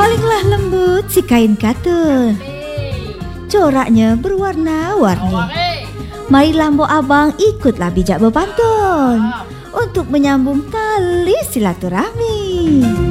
Palinglah lembut si kain katun, coraknya berwarna-warni. Marilah mbok abang ikutlah bijak berpantun untuk menyambung tali silaturahmi.